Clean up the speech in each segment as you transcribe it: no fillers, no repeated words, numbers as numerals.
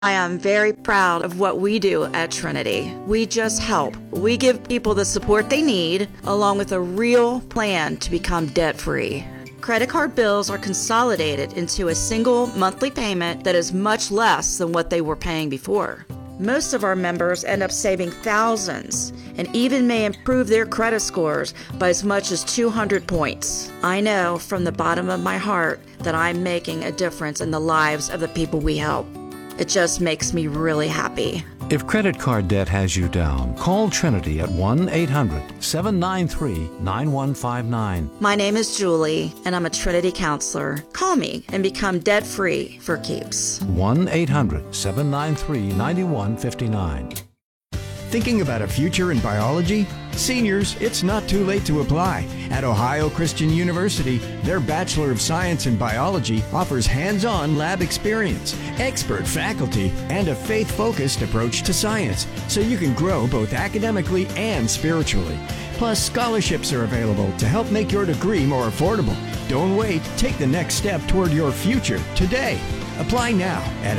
I am very proud of what we do at Trinity. We just help. We give people the support they need, along with a real plan to become debt-free. Credit card bills are consolidated into a single monthly payment that is much less than what they were paying before. Most of our members end up saving thousands and even may improve their credit scores by as much as 200 points. I know from the bottom of my heart that I'm making a difference in the lives of the people we help. It just makes me really happy. If credit card debt has you down, call Trinity at 1-800-793-9159. My name is Julie, and I'm a Trinity counselor. Call me and become debt-free for keeps. 1-800-793-9159. Thinking about a future in biology? Seniors, it's not too late to apply. At Ohio Christian University, their Bachelor of Science in Biology offers hands-on lab experience, expert faculty, and a faith-focused approach to science, so you can grow both academically and spiritually. Plus, scholarships are available to help make your degree more affordable. Don't wait. Take the next step toward your future today. Apply now at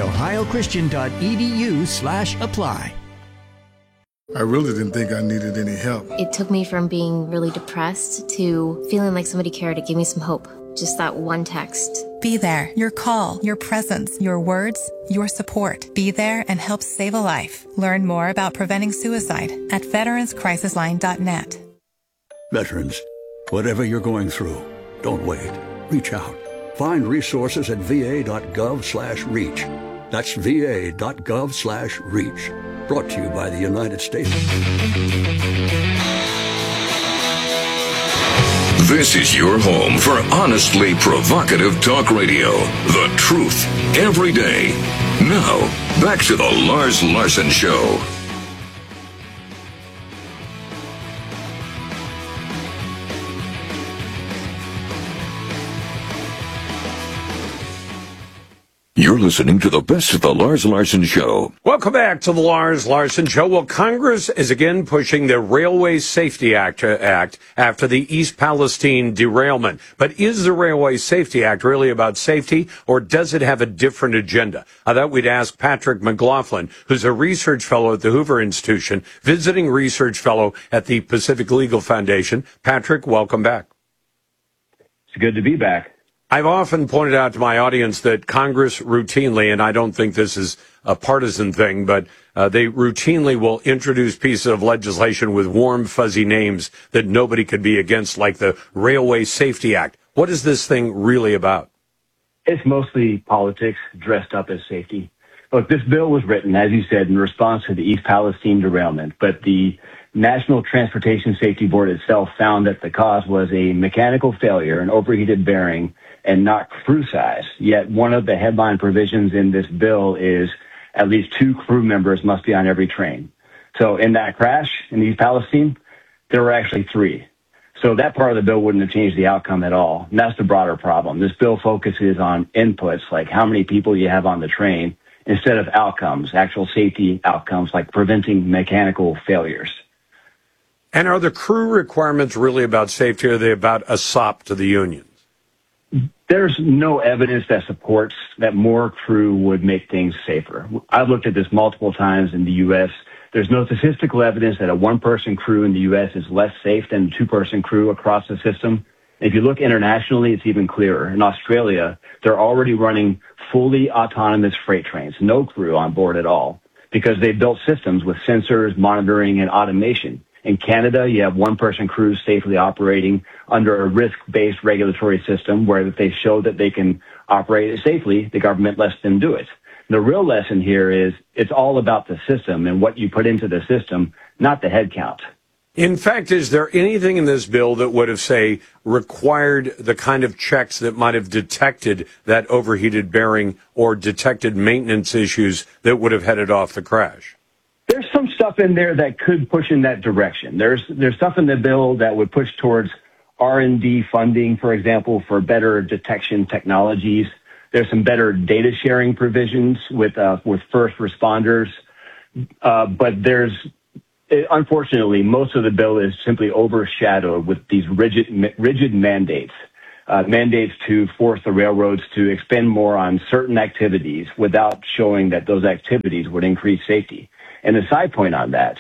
ohiochristian.edu/apply. I really didn't think I needed any help. It took me from being really depressed to feeling like somebody cared. It gave me some hope. Just that one text. Be there. Your call, your presence, your words, your support. Be there and help save a life. Learn more about preventing suicide at veteranscrisisline.net. Veterans, whatever you're going through, don't wait. Reach out. Find resources at va.gov/reach. That's va.gov/reach. Brought to you by the United States. This is your home for honestly provocative talk radio. The truth, every day. Now, back to the Lars Larson Show. You're listening to the best of the Lars Larson Show. Welcome back to the Lars Larson Show. Well, Congress is again pushing the Railway Safety Act after the East Palestine derailment. But is the Railway Safety Act really about safety, or does it have a different agenda? I thought we'd ask Patrick McLaughlin, who's a research fellow at the Hoover Institution, visiting research fellow at the Pacific Legal Foundation. Patrick, welcome back. It's good to be back. I've often pointed out to my audience that Congress routinely, and I don't think this is a partisan thing, but they routinely will introduce pieces of legislation with warm, fuzzy names that nobody could be against, like the Railway Safety Act. What is this thing really about? It's mostly politics dressed up as safety. Look, this bill was written, as you said, in response to the East Palestine derailment, but the National Transportation Safety Board itself found that the cause was a mechanical failure, an overheated bearing, and not crew size. Yet one of the headline provisions in this bill is at least 2 crew members must be on every train. So in that crash in East Palestine, there were actually 3. So that part of the bill wouldn't have changed the outcome at all. And that's the broader problem. This bill focuses on inputs, like how many people you have on the train, instead of outcomes, actual safety outcomes, like preventing mechanical failures. And are the crew requirements really about safety, or are they about a sop to the unions? There's no evidence that supports that more crew would make things safer. I've looked at this multiple times in the U.S. There's no statistical evidence that a 1-person crew in the U.S. is less safe than a 2-person crew across the system. If you look internationally, it's even clearer. In Australia, they're already running fully autonomous freight trains, no crew on board at all, because they've built systems with sensors, monitoring, and automation. In Canada, you have 1-person crews safely operating under a risk-based regulatory system where if they show that they can operate it safely, the government lets them do it. The real lesson here is it's all about the system and what you put into the system, not the head count. In fact, is there anything in this bill that would have, say, required the kind of checks that might have detected that overheated bearing or detected maintenance issues that would have headed off the crash? There's some stuff in there that could push in that direction. There's stuff in the bill that would push towards R&D funding, for example, for better detection technologies. There's some better data sharing provisions with first responders. But unfortunately, most of the bill is simply overshadowed with these rigid mandates. mandates to force the railroads to expend more on certain activities without showing that those activities would increase safety. And a side point on that,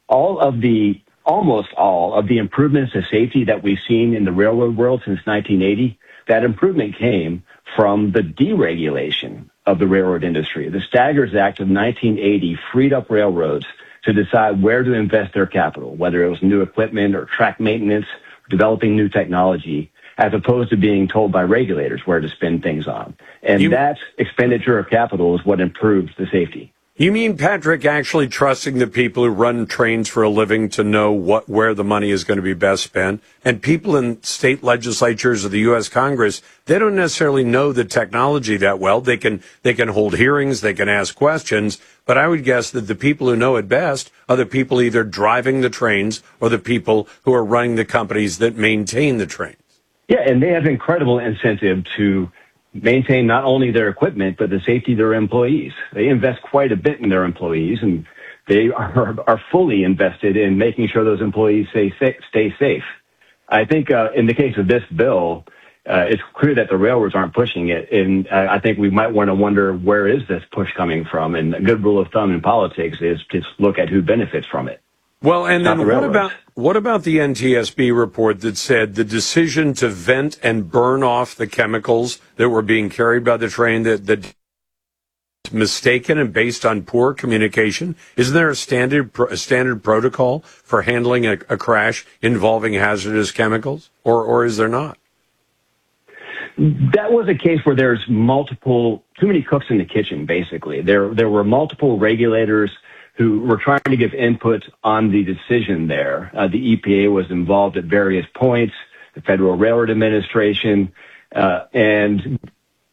almost all of the improvements to safety that we've seen in the railroad world since 1980, that improvement came from the deregulation of the railroad industry. The Staggers Act of 1980 freed up railroads to decide where to invest their capital, whether it was new equipment or track maintenance, developing new technology, as opposed to being told by regulators where to spend things on. And that expenditure of capital is what improves the safety. You mean, Patrick, actually trusting the people who run trains for a living to know where the money is going to be best spent? And people in state legislatures or the U.S. Congress, they don't necessarily know the technology that well. They can hold hearings, they can ask questions, but I would guess that the people who know it best are the people either driving the trains or the people who are running the companies that maintain the trains. Yeah, and they have incredible incentive to maintain not only their equipment, but the safety of their employees. They invest quite a bit in their employees, and they are fully invested in making sure those employees stay safe. I think in the case of this bill, it's clear that the railroads aren't pushing it, and I think we might want to wonder, where is this push coming from? And a good rule of thumb in politics is to look at who benefits from it. Well, and then what about the NTSB report that said the decision to vent and burn off the chemicals that were being carried by the train that mistaken and based on poor communication? Isn't there a standard protocol for handling a crash involving hazardous chemicals, or is there not? That was a case where there's too many cooks in the kitchen, basically. There were multiple regulators who were trying to give input on the decision there. The EPA was involved at various points, the Federal Railroad Administration, and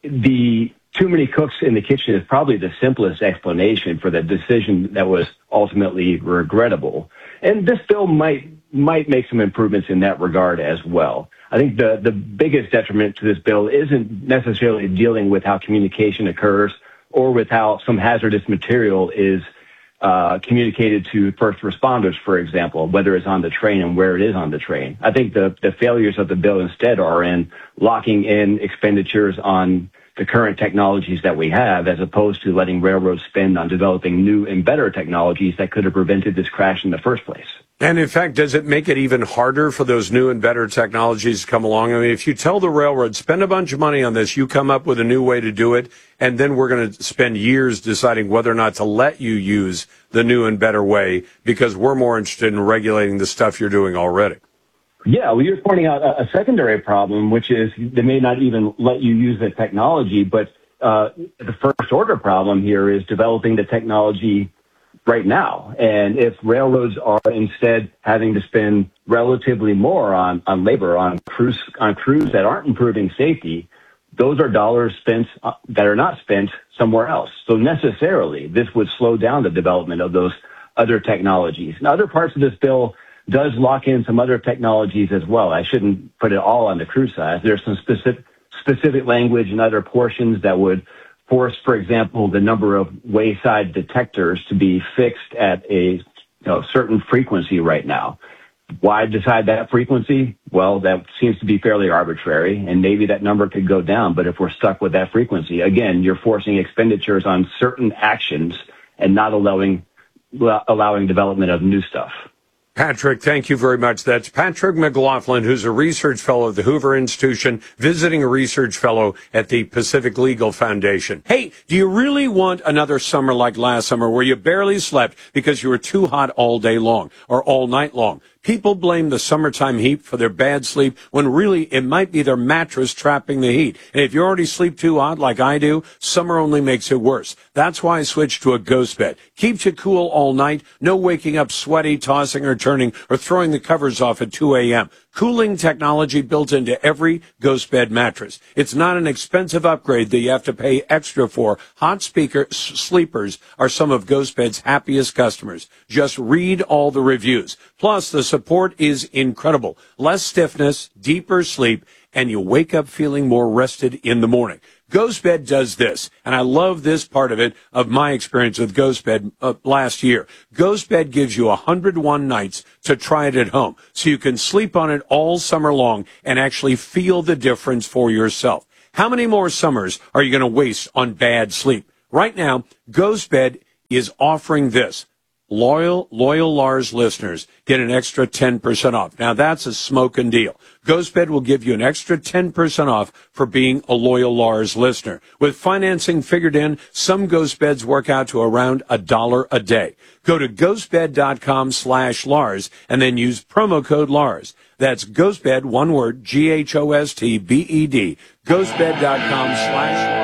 the too many cooks in the kitchen is probably the simplest explanation for the decision that was ultimately regrettable. And this bill might make some improvements in that regard as well. I think the biggest detriment to this bill isn't necessarily dealing with how communication occurs or with how some hazardous material is communicated to first responders, for example, whether it's on the train and where it is on the train. I think the failures of the bill instead are in locking in expenditures on the current technologies that we have, as opposed to letting railroads spend on developing new and better technologies that could have prevented this crash in the first place. And in fact, does it make it even harder for those new and better technologies to come along? I mean, if you tell the railroad, spend a bunch of money on this, you come up with a new way to do it, and then we're going to spend years deciding whether or not to let you use the new and better way because we're more interested in regulating the stuff you're doing already. Yeah, well, you're pointing out a secondary problem, which is they may not even let you use the technology, but the first order problem here is developing the technology right now. And if railroads are instead having to spend relatively more on labor, on crews that aren't improving safety, those are dollars spent that are not spent somewhere else. So necessarily, this would slow down the development of those other technologies. And other parts of this bill does lock in some other technologies as well. I shouldn't put it all on the crew side. There's some specific language and other portions that would force, for example, the number of wayside detectors to be fixed at a certain frequency right now. Why decide that frequency? Well, that seems to be fairly arbitrary, and maybe that number could go down. But if we're stuck with that frequency, again, you're forcing expenditures on certain actions and not allowing development of new stuff. Patrick, thank you very much. That's Patrick McLaughlin, who's a research fellow at the Hoover Institution, visiting a research fellow at the Pacific Legal Foundation. Hey, do you really want another summer like last summer where you barely slept because you were too hot all day long or all night long? People blame the summertime heat for their bad sleep when really it might be their mattress trapping the heat. And if you already sleep too hot like I do, summer only makes it worse. That's why I switched to a Ghost Bed. Keeps you cool all night, no waking up sweaty, tossing or turning, or throwing the covers off at 2 a.m. Cooling technology built into every Ghost Bed mattress. It's not an expensive upgrade that you have to pay extra for. Hot sleepers are some of Ghost Bed's happiest customers. Just read all the reviews. Plus, the support is incredible. Less stiffness, deeper sleep, and you wake up feeling more rested in the morning. GhostBed does this, and I love this part of it, of my experience with GhostBed last year. GhostBed gives you 101 nights to try it at home, so you can sleep on it all summer long and actually feel the difference for yourself. How many more summers are you going to waste on bad sleep? Right now, GhostBed is offering this. Loyal Lars listeners get an extra 10% off. Now, that's a smoking deal. GhostBed will give you an extra 10% off for being a Loyal Lars listener. With financing figured in, some GhostBeds work out to around $1 a day. Go to ghostbed.com/Lars and then use promo code Lars. That's GhostBed, one word, GhostBed, ghostbed.com/Lars.